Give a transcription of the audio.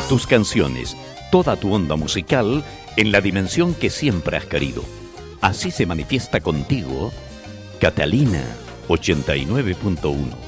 Tus canciones, toda tu onda musical en la dimensión que siempre has querido. Así se manifiesta contigo Catalina 89.1.